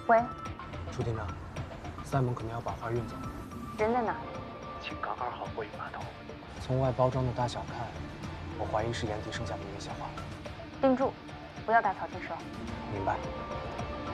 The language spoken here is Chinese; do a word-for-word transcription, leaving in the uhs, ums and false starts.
喂， 朱厅长，三猛可能要把花运走， 人在哪？ 请杠二号货运码头。从外包装的大小看，我怀疑是眼底剩下的那个小花。 盯住，不要打草惊蛇。 明白。